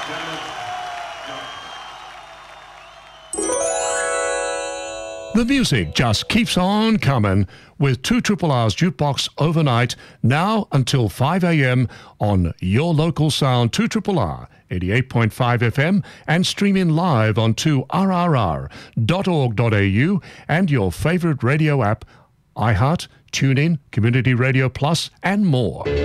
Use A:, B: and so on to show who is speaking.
A: The music just keeps on coming with 2RRR's Jukebox Overnight, now until 5 a.m. on your local sound 2RRR 88.5 FM and streaming live on 2rrr.org.au and your favourite radio app, iHeart, TuneIn, Community Radio Plus and more.